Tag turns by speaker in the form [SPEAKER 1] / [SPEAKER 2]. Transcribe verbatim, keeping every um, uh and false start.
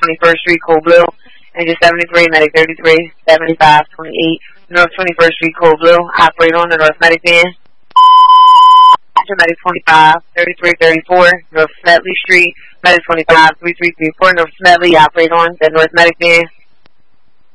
[SPEAKER 1] twenty-first Street, Cold Blue. Engine seventy-three, medic thirty-three, seventy-five, twenty-eight, North twenty-first Street, Cold Blue. Operate on the North Medic van. Medic twenty-five, thirty-three thirty-four, North Smedley Street. Medic twenty-five, three three three four, North Smedley. Operate on the North Medic van.